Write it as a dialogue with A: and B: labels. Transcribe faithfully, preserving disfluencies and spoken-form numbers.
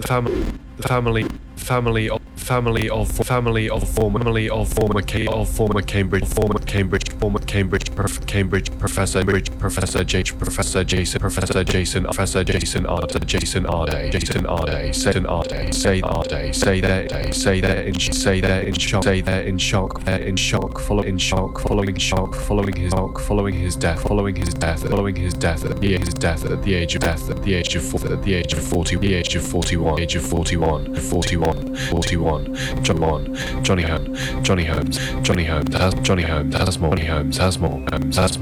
A: family, family, family of family of family of former family of former Ca- of former Cambridge former Cambridge former Cambridge prof, Cambridge professor Bridge Professor J Professor Jason Professor Jason Professor Jason Arde Jason Arde Jason Arde Satan Arde say Arde say that say that in say that in shock say that in shock that in shock follow in shock following shock following his shock following his death following his death following his death at the his death at the age of death at the age of four, at the age of forty the age of forty-one age of forty-one forty-one forty-one John one Johnny Holmes Johnny Holmes Johnny Holmes has Johnny Holmes has more Johnny Holmes has more Holmes has